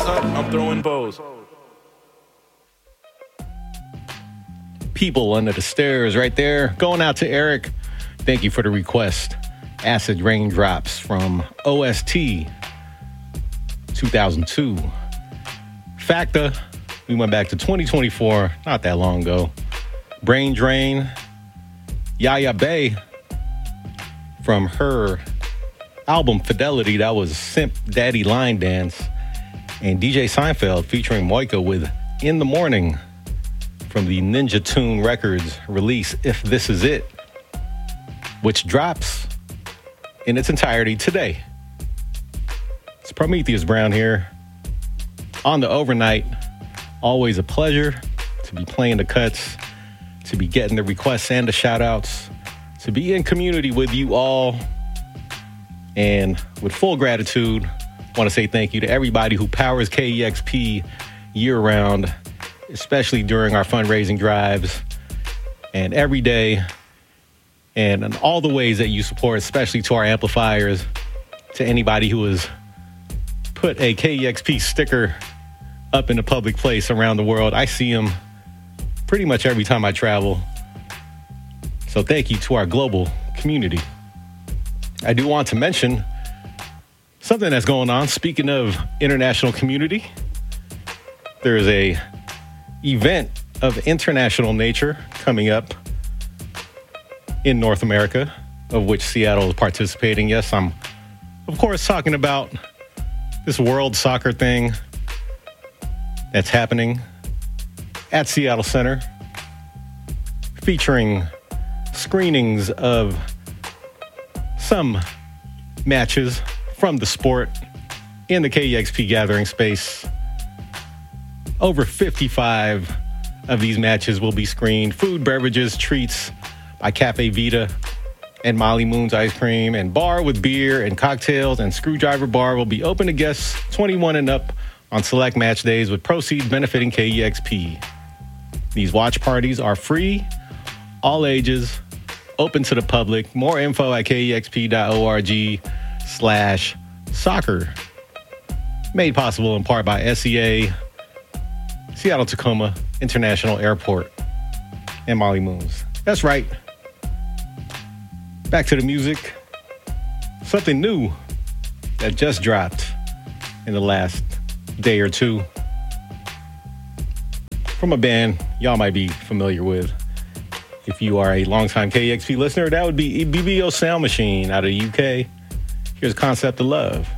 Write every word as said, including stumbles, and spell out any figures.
up, I'm throwing bows. People Under the Stairs right there. Going out to Eric. Thank you for the request. Acid Raindrops from O S T two thousand two. Facta, we went back to twenty twenty-four, not that long ago. Brain Drain, Yaya Bay from her album Fidelity, that was Simp Daddy Line Dance. And D J Seinfeld featuring Moika with In the Morning from the Ninja Tune Records release If This Is It, which drops in its entirety today. It's Prometheus Brown here on the overnight. Always a pleasure to be playing the cuts, to be getting the requests and the shout outs, to be in community with you all. And with full gratitude, I want to say thank you to everybody who powers K E X P year round, especially during our fundraising drives and every day, and in all the ways that you support, especially to our amplifiers, to anybody who has put a K E X P sticker up in a public place around the world. I see them pretty much every time I travel. So thank you to our global community. I do want to mention something that's going on. Speaking of international community, there is a event of international nature coming up in North America, of which Seattle is participating. Yes, I'm, of course, talking about this World Soccer thing that's happening at Seattle Center, featuring screenings of some matches from the sport in the K E X P gathering space. Over fifty-five of these matches will be screened. Food, beverages, treats by Cafe Vita and Molly Moon's Ice Cream, and bar with beer and cocktails and Screwdriver Bar will be open to guests twenty-one and up on select match days, with proceeds benefiting K E X P. These watch parties are free, all ages, open to the public. More info at kexp.org slash soccer. Made possible in part by S E A, Seattle-Tacoma International Airport, and Molly Moons. That's right. Back to the music. Something new that just dropped in the last day or two from a band y'all might be familiar with. If you are a longtime K E X P listener, that would be B B O Sound Machine out of the U K. Here's Concept of Love.